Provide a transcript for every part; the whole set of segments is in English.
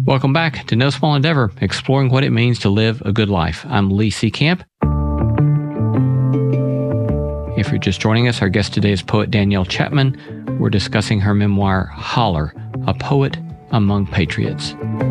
Welcome back to No Small Endeavor, exploring what it means to live a good life. I'm Lee Seecamp. If you're just joining us, our guest today is poet Danielle Chapman. We're discussing her memoir, Holler, A Poet Among Patriots.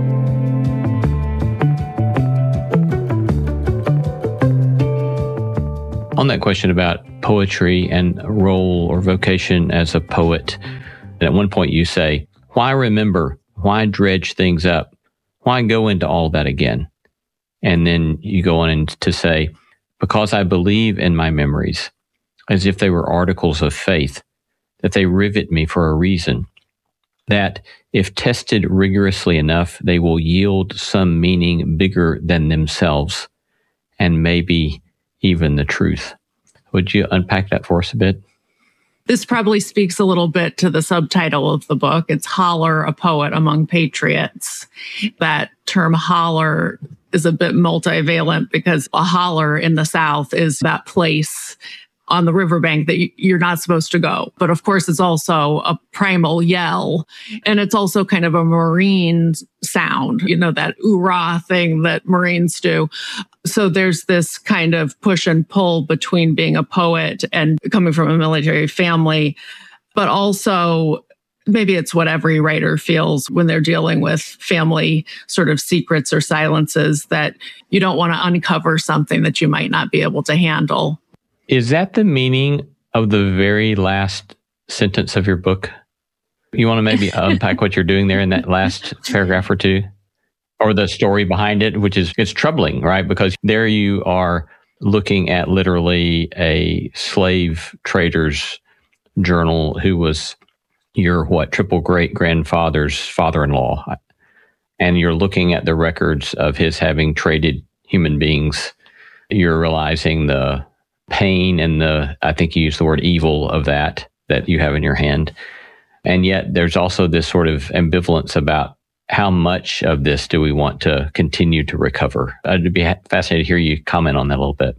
On that question about poetry and role or vocation as a poet, at one point you say, why remember? Why dredge things up? Why go into all that again? And then you go on to say, because I believe in my memories, as if they were articles of faith, that they rivet me for a reason, that if tested rigorously enough, they will yield some meaning bigger than themselves, and maybe even the truth. Would you unpack that for us a bit? This probably speaks a little bit to the subtitle of the book. It's Holler, a Poet Among Patriots. That term holler is a bit multivalent because a holler in the South is that place on the riverbank that you're not supposed to go. But of course, it's also a primal yell. And it's also kind of a Marine sound, that oorah thing that Marines do. So there's this kind of push and pull between being a poet and coming from a military family. But also, maybe it's what every writer feels when they're dealing with family sort of secrets or silences, that you don't want to uncover something that you might not be able to handle. Is that the meaning of the very last sentence of your book? You want to maybe unpack what you're doing there in that last paragraph or two? Or the story behind it, which is, it's troubling, right? Because there you are looking at literally a slave trader's journal who was your, triple great-grandfather's father-in-law. And you're looking at the records of his having traded human beings. You're realizing the pain and I think you used the word evil of that you have in your hand. And yet there's also this sort of ambivalence about how much of this do we want to continue to recover? I'd be fascinated to hear you comment on that a little bit.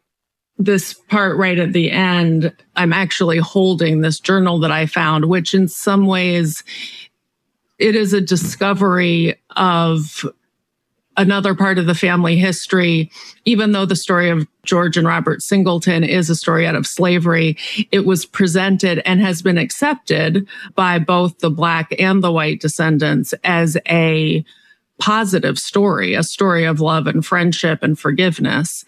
This part right at the end, I'm actually holding this journal that I found, which in some ways, it is a discovery of another part of the family history. Even though the story of George and Robert Singleton is a story out of slavery, it was presented and has been accepted by both the Black and the white descendants as a positive story, a story of love and friendship and forgiveness.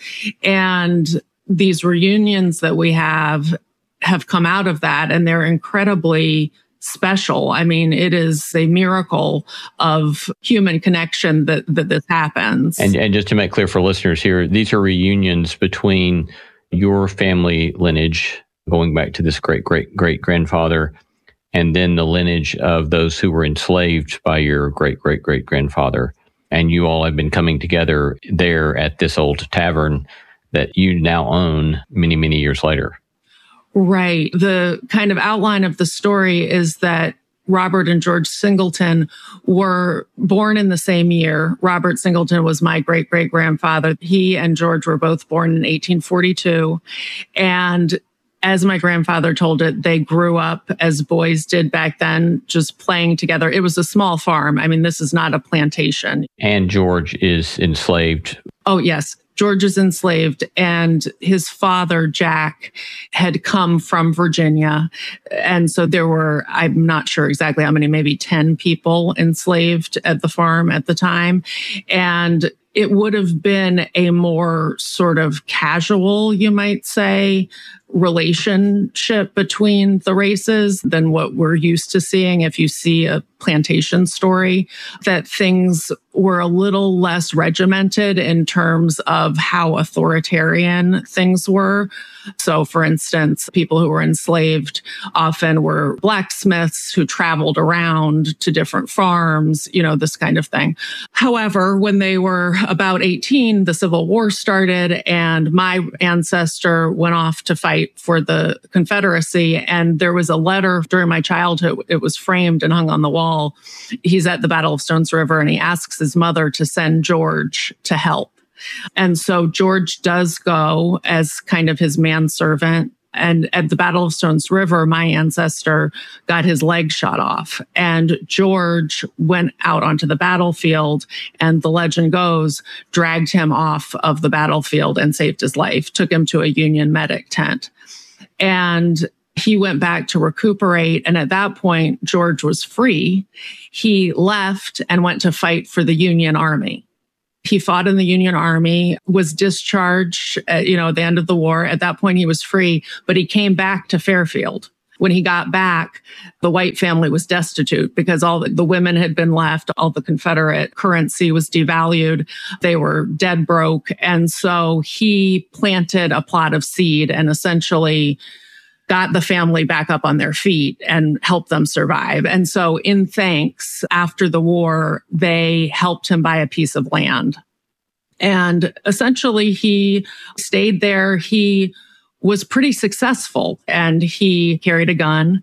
And these reunions that we have come out of that, and they're incredibly special. I mean, it is a miracle of human connection that this happens. And just to make clear for listeners here, these are reunions between your family lineage, going back to this great-great-great-grandfather, and then the lineage of those who were enslaved by your great-great-great-grandfather. And you all have been coming together there at this old tavern that you now own many, many years later. Right. The kind of outline of the story is that Robert and George Singleton were born in the same year. Robert Singleton was my great-great-grandfather. He and George were both born in 1842. And as my grandfather told it, they grew up as boys did back then, just playing together. It was a small farm. I mean, this is not a plantation. And George is enslaved. Oh, yes. George is enslaved, and his father, Jack, had come from Virginia. And so there were, I'm not sure exactly how many, maybe 10 people enslaved at the farm at the time. And it would have been a more sort of casual, you might say, relationship between the races than what we're used to seeing if you see a plantation story, that things were a little less regimented in terms of how authoritarian things were. So, for instance, people who were enslaved often were blacksmiths who traveled around to different farms, this kind of thing. However, when they were about 18, the Civil War started, and my ancestor went off to fight for the Confederacy. And there was a letter during my childhood. It was framed and hung on the wall. He's at the Battle of Stones River, and he asks his mother to send George to help. And so George does go as kind of his manservant And at the Battle of Stones River, my ancestor got his leg shot off. And George went out onto the battlefield, and the legend goes, dragged him off of the battlefield and saved his life, took him to a Union medic tent. And he went back to recuperate. And at that point, George was free. He left and went to fight for the Union Army. He fought in the Union Army, was discharged at the end of the war. At that point, he was free, but he came back to Fairfield. When he got back, the white family was destitute because all the women had been left. All the Confederate currency was devalued. They were dead broke. And so he planted a plot of seed and essentially got the family back up on their feet and helped them survive. And so in thanks, after the war, they helped him buy a piece of land. And essentially he stayed there. He was pretty successful and he carried a gun.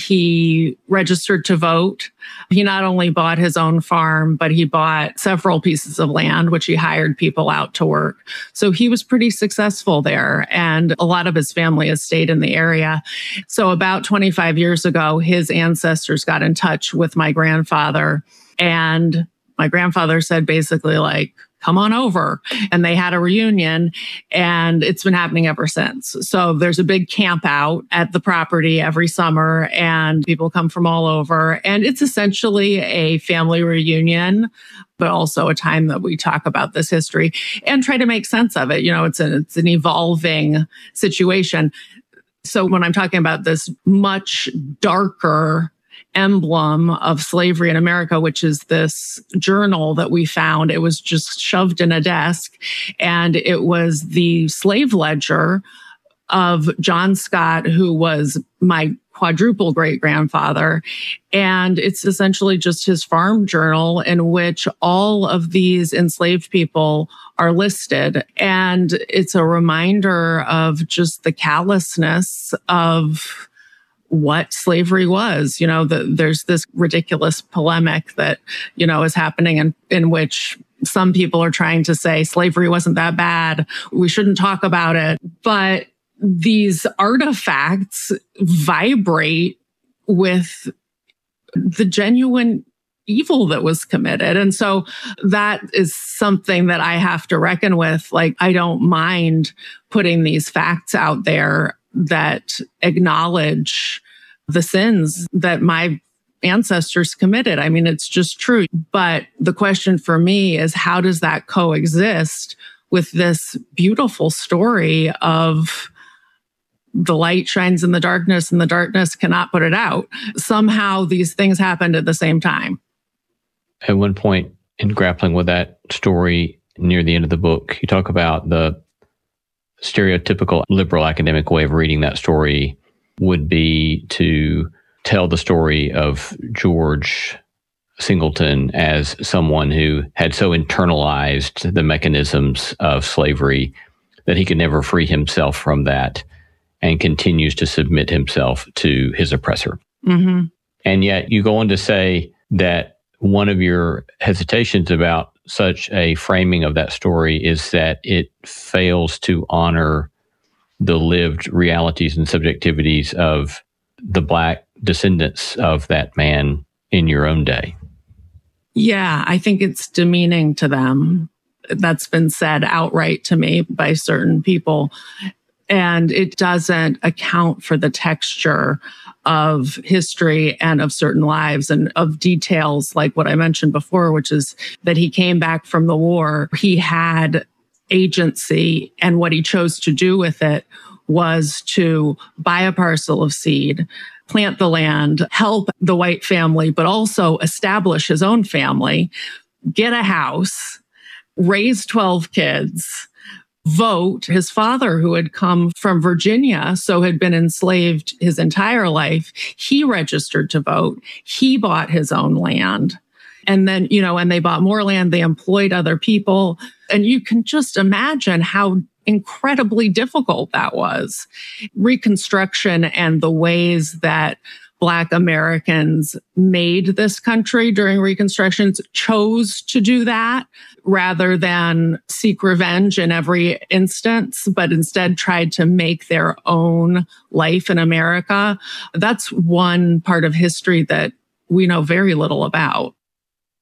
He registered to vote. He not only bought his own farm, but he bought several pieces of land, which he hired people out to work. So he was pretty successful there. And a lot of his family has stayed in the area. So about 25 years ago, his ancestors got in touch with my grandfather. And my grandfather said basically like, come on over. And they had a reunion and it's been happening ever since. So there's a big camp out at the property every summer and people come from all over. And it's essentially a family reunion, but also a time that we talk about this history and try to make sense of it. It's an evolving situation. So when I'm talking about this much darker emblem of slavery in America, which is this journal that we found. It was just shoved in a desk, and it was the slave ledger of John Scott, who was my quadruple great-grandfather. And it's essentially just his farm journal in which all of these enslaved people are listed. And it's a reminder of just the callousness of what slavery was. There's this ridiculous polemic that, is happening in which some people are trying to say slavery wasn't that bad. We shouldn't talk about it. But these artifacts vibrate with the genuine evil that was committed. And so that is something that I have to reckon with. Like, I don't mind putting these facts out there that acknowledge the sins that my ancestors committed. I mean, it's just true. But the question for me is, how does that coexist with this beautiful story of the light shines in the darkness and the darkness cannot put it out? Somehow these things happened at the same time. At one point in grappling with that story near the end of the book, you talk about the stereotypical liberal academic way of reading that story would be to tell the story of George Singleton as someone who had so internalized the mechanisms of slavery that he could never free himself from that and continues to submit himself to his oppressor. Mm-hmm. And yet you go on to say that one of your hesitations about such a framing of that story is that it fails to honor the lived realities and subjectivities of the Black descendants of that man in your own day. Yeah, I think it's demeaning to them. That's been said outright to me by certain people. And it doesn't account for the texture of history and of certain lives and of details like what I mentioned before, which is that he came back from the war. He had agency, and what he chose to do with it was to buy a parcel of seed, plant the land, help the white family, but also establish his own family, get a house, raise 12 kids, vote. His father, who had come from Virginia, so had been enslaved his entire life, he registered to vote. He bought his own land. And then, and they bought more land, they employed other people. And you can just imagine how incredibly difficult that was. Reconstruction and the ways that Black Americans made this country during Reconstruction chose to do that rather than seek revenge in every instance, but instead tried to make their own life in America. That's one part of history that we know very little about.